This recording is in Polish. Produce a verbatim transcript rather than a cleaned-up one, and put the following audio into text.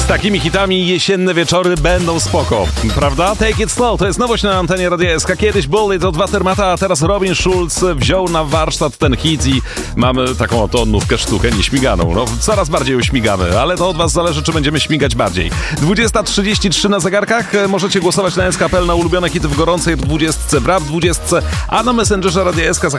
Z takimi hitami jesienne wieczory będą spoko, prawda? Take It Slow to jest nowość na antenie Radia S K. Kiedyś Bully to dwa termata, a teraz Robin Schulz wziął na warsztat ten hit i mamy taką oto nówkę sztukę nieśmiganą. No, coraz bardziej uśmigamy, ale to od was zależy, czy będziemy śmigać bardziej. dwudziesta trzydzieści trzy na zegarkach. Możecie głosować na S K kropka p l na ulubione hity w gorącej dwudziestce, w rap dwudziestce, a na Messengerze Radia S K